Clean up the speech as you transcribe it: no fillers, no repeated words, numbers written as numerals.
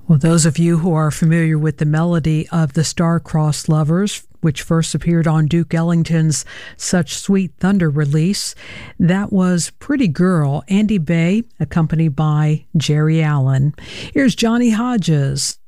Well, those of you who are familiar with the melody of the Star-Crossed Lovers, which first appeared on Duke Ellington's Such Sweet Thunder release, that was Pretty Girl, Andy Bey, accompanied by Jerry Allen. Here's Johnny Hodges.